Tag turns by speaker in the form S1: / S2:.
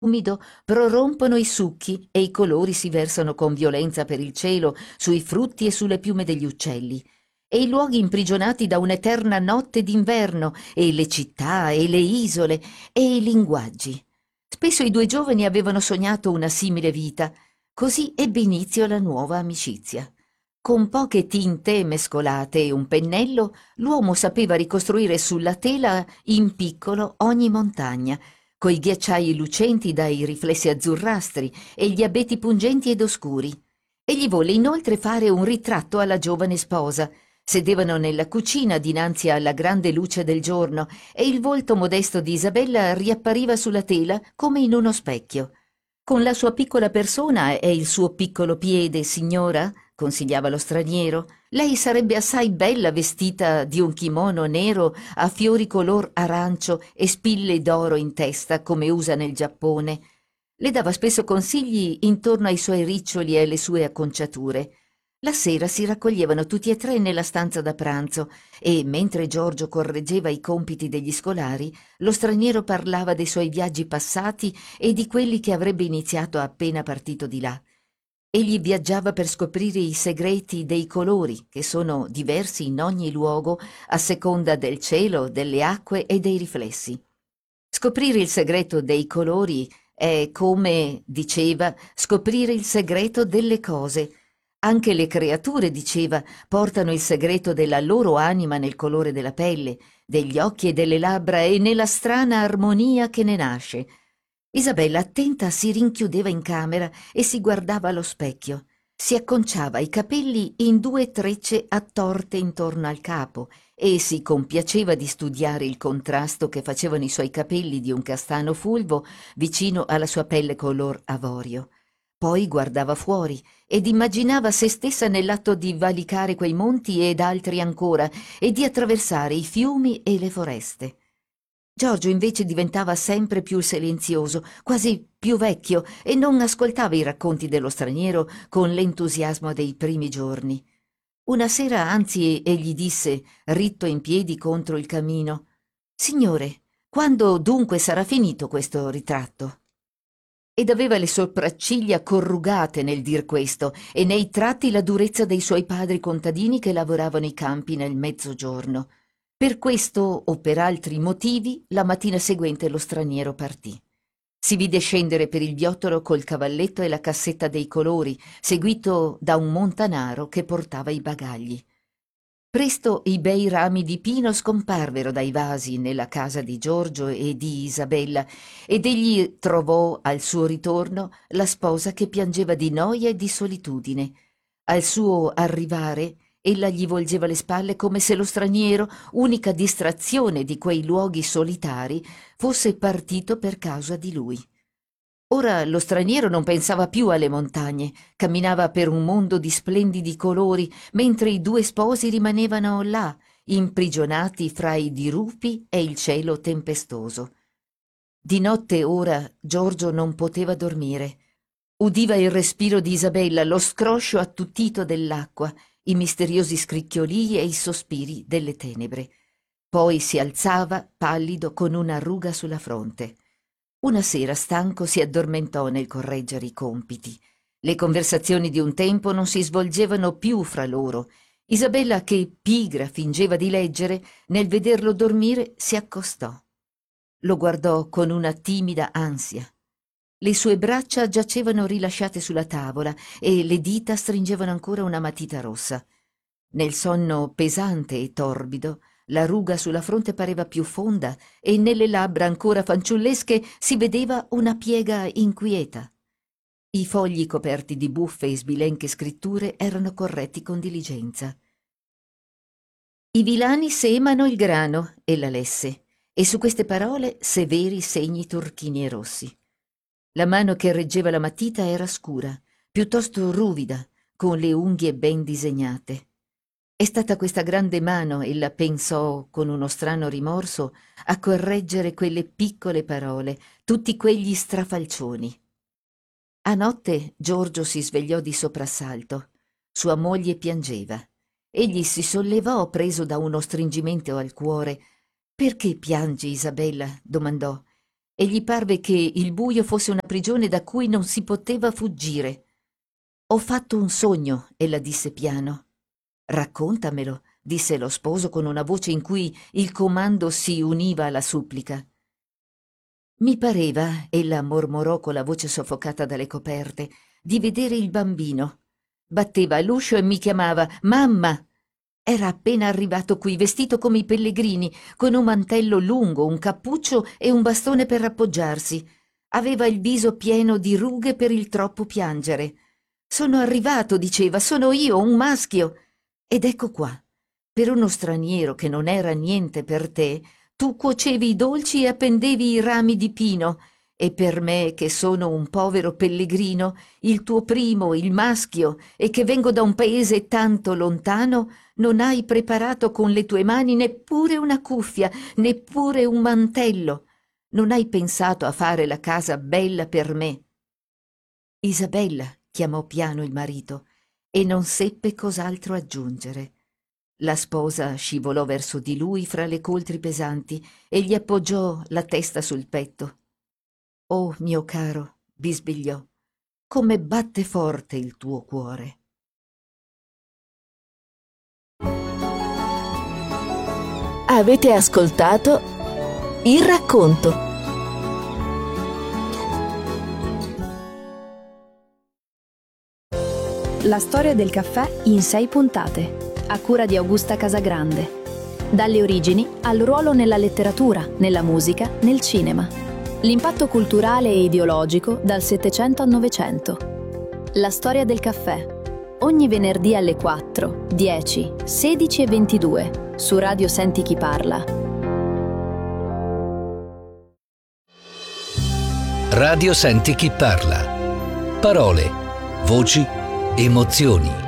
S1: umido prorompono i succhi e i colori si versano con violenza per il cielo, sui frutti e sulle piume degli uccelli. E i luoghi imprigionati da un'eterna notte d'inverno, e le città, e le isole, e i linguaggi. Spesso i due giovani avevano sognato una simile vita. Così ebbe inizio la nuova amicizia. Con poche tinte mescolate e un pennello, l'uomo sapeva ricostruire sulla tela in piccolo ogni montagna, coi ghiacciai lucenti dai riflessi azzurrastri e gli abeti pungenti ed oscuri. Egli volle inoltre fare un ritratto alla giovane sposa. Sedevano nella cucina dinanzi alla grande luce del giorno e il volto modesto di Isabella riappariva sulla tela come in uno specchio. Con la sua piccola persona e il suo piccolo piede, signora, consigliava lo straniero, lei sarebbe assai bella vestita di un kimono nero a fiori color arancio e spille d'oro in testa, come usa nel Giappone. Le dava spesso consigli intorno ai suoi riccioli e alle sue acconciature. La sera si raccoglievano tutti e tre nella stanza da pranzo e, mentre Giorgio correggeva i compiti degli scolari, lo straniero parlava dei suoi viaggi passati e di quelli che avrebbe iniziato appena partito di là. Egli viaggiava per scoprire i segreti dei colori, che sono diversi in ogni luogo a seconda del cielo, delle acque e dei riflessi. Scoprire il segreto dei colori è come, diceva, scoprire il segreto delle cose. Anche le creature, diceva, portano il segreto della loro anima nel colore della pelle, degli occhi e delle labbra e nella strana armonia che ne nasce. Isabella, attenta, si rinchiudeva in camera e si guardava allo specchio. Si acconciava i capelli in due trecce attorte intorno al capo e si compiaceva di studiare il contrasto che facevano i suoi capelli di un castano fulvo vicino alla sua pelle color avorio. Poi guardava fuori ed immaginava se stessa nell'atto di valicare quei monti ed altri ancora e di attraversare i fiumi e le foreste. Giorgio invece diventava sempre più silenzioso, quasi più vecchio, e non ascoltava i racconti dello straniero con l'entusiasmo dei primi giorni. Una sera, anzi, egli disse, ritto in piedi contro il camino: «Signore, quando dunque sarà finito questo ritratto?» Ed aveva le sopracciglia corrugate nel dir questo e nei tratti la durezza dei suoi padri contadini che lavoravano i campi nel mezzogiorno. Per questo o per altri motivi la mattina seguente lo straniero partì. Si vide scendere per il viottolo col cavalletto e la cassetta dei colori, seguito da un montanaro che portava i bagagli. Presto i bei rami di pino scomparvero dai vasi nella casa di Giorgio e di Isabella ed egli trovò al suo ritorno la sposa che piangeva di noia e di solitudine. Al suo arrivare ella gli volgeva le spalle come se lo straniero, unica distrazione di quei luoghi solitari, fosse partito per causa di lui. Ora lo straniero non pensava più alle montagne, camminava per un mondo di splendidi colori, mentre i due sposi rimanevano là, imprigionati fra i dirupi e il cielo tempestoso. Di notte ora Giorgio non poteva dormire. Udiva il respiro di Isabella, lo scroscio attutito dell'acqua, i misteriosi scricchiolii e i sospiri delle tenebre. Poi si alzava, pallido, con una ruga sulla fronte. Una sera, stanco, si addormentò nel correggere i compiti. Le conversazioni di un tempo non si svolgevano più fra loro. Isabella, che pigra fingeva di leggere, nel vederlo dormire si accostò. Lo guardò con una timida ansia. Le sue braccia giacevano rilasciate sulla tavola e le dita stringevano ancora una matita rossa. Nel sonno pesante e torbido, la ruga sulla fronte pareva più fonda e nelle labbra ancora fanciullesche si vedeva una piega inquieta. I fogli coperti di buffe e sbilenche scritture erano corretti con diligenza. «I vilani semano il grano», ella lesse, e su queste parole severi segni turchini e rossi. La mano che reggeva la matita era scura, piuttosto ruvida, con le unghie ben disegnate. È stata questa grande mano, ella pensò con uno strano rimorso, a correggere quelle piccole parole, tutti quegli strafalcioni. A notte Giorgio si svegliò di soprassalto. Sua moglie piangeva. Egli si sollevò preso da uno stringimento al cuore. «Perché piangi, Isabella?» domandò. e gli parve che il buio fosse una prigione da cui non si poteva fuggire. «Ho fatto un sogno», ella disse piano. «Raccontamelo», disse lo sposo con una voce in cui il comando si univa alla supplica. «Mi pareva», ella mormorò con la voce soffocata dalle coperte, «di vedere il bambino. Batteva all'uscio e mi chiamava «Mamma!». Era appena arrivato qui, vestito come i pellegrini, con un mantello lungo, un cappuccio e un bastone per appoggiarsi. Aveva il viso pieno di rughe per il troppo piangere. «Sono arrivato», diceva, «sono io, un maschio». Ed ecco qua, per uno straniero che non era niente per te, tu cuocevi i dolci e appendevi i rami di pino, e per me, che sono un povero pellegrino, il tuo primo, il maschio, e che vengo da un paese tanto lontano, non hai preparato con le tue mani neppure una cuffia, neppure un mantello. Non hai pensato a fare la casa bella per me». «Isabella», chiamò piano il marito, e non seppe cos'altro aggiungere. La sposa scivolò verso di lui fra le coltri pesanti e gli appoggiò la testa sul petto. «Oh, mio caro», bisbigliò, «come batte forte il tuo cuore».
S2: Avete ascoltato Il racconto.
S3: La storia del caffè in 6 puntate, a cura di Augusta Casagrande. Dalle origini al ruolo nella letteratura, nella musica, nel cinema. L'impatto culturale e ideologico dal Settecento al Novecento. La storia del caffè. Ogni venerdì alle 4, 10, 16 e 22 su Radio Senti Chi Parla.
S4: Radio Senti Chi Parla. Parole, voci, emozioni.